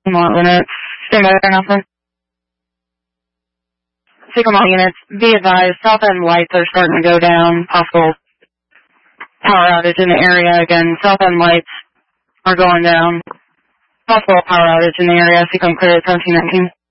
Vermont units. Stand by there, Nelson. Sycamore units, be advised, south end lights are starting to go down. Possible power outage in the area. Again, south end lights are going down. Possible power outage in the area. Sycamore clear at 1719.